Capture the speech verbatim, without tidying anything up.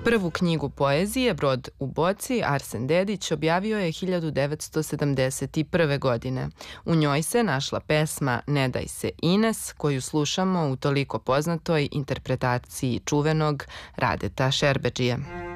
Prvu knjigu poezije Brod u boci Arsen Dedić objavio je hiljadu devetsto sedamdeset prve. godine. U njoj se našla pesma Ne daj se Ines, koju slušamo u toliko poznatoj interpretaciji čuvenog Radeta Šerbedžije.